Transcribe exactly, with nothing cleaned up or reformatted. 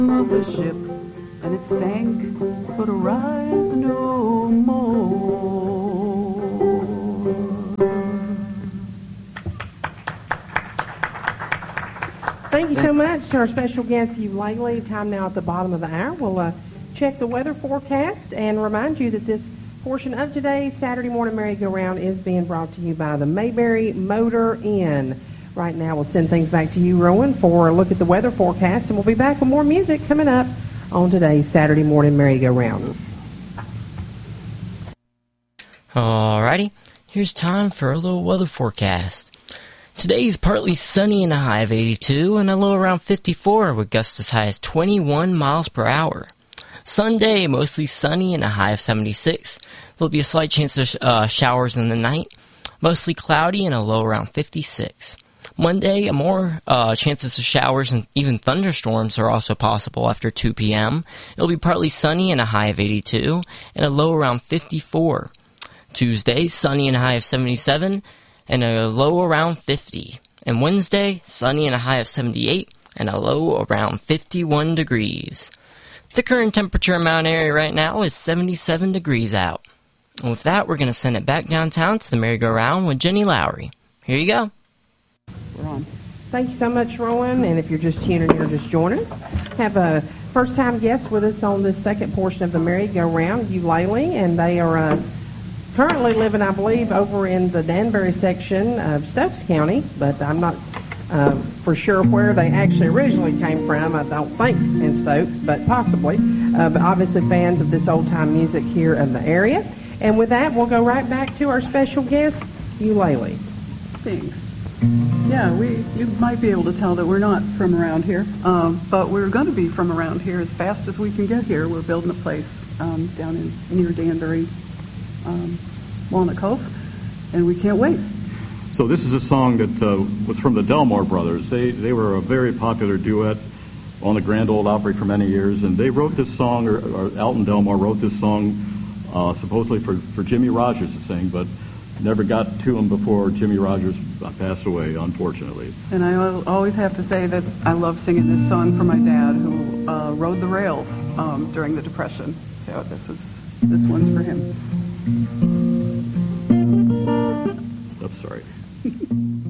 of the ship, and it sank, but rise no more. Thank you so much to our special guest, Eulalie. Time now at the bottom of the hour. We'll uh, check the weather forecast and remind you that this portion of today's Saturday Morning Merry-Go-Round is being brought to you by the Mayberry Motor Inn. Right now, we'll send things back to you, Rowan, for a look at the weather forecast, and we'll be back with more music coming up on today's Saturday Morning Merry-Go-Round. Alrighty, here's time for a little weather forecast. Today is partly sunny and a high of eighty-two and a low around fifty-four with gusts as high as twenty-one miles per hour. Sunday, mostly sunny and a high of seventy-six. There'll be a slight chance of uh, showers in the night, mostly cloudy and a low around fifty-six. Monday, more uh, chances of showers and even thunderstorms are also possible after two p.m. It'll be partly sunny and a high of eighty-two and a low around fifty-four. Tuesday, sunny and a high of seventy-seven and a low around fifty. And Wednesday, sunny and a high of seventy-eight and a low around fifty-one degrees. The current temperature in Mount Airy right now is seventy-seven degrees out. And with that, we're going to send it back downtown to the merry-go-round with Jenny Lowry. Here you go. We're on. Thank you so much, Rowan. And if you're just tuning in or just joining us, have a first-time guest with us on this second portion of the merry-go-round, Eulalie, and they are uh, currently living, I believe, over in the Danbury section of Stokes County, but I'm not uh, for sure where they actually originally came from. I don't think in Stokes, but possibly. Uh, but obviously fans of this old-time music here in the area. And with that, we'll go right back to our special guest, Eulalie. Thanks. Yeah, we you might be able to tell that we're not from around here, um, but we're going to be from around here as fast as we can get here. We're building a place um, down in near Danbury, um, Walnut Cove, and we can't wait. So this is a song that uh, was from the Delmore Brothers. They they were a very popular duet on the Grand Ole Opry for many years, and they wrote this song, or, or Alton Delmore wrote this song uh, supposedly for, for Jimmy Rogers to sing, but never got to him before Jimmy Rogers passed away, unfortunately. And I always have to say that I love singing this song for my dad, who uh, rode the rails um, during the Depression. So this was this one's for him. I'm sorry.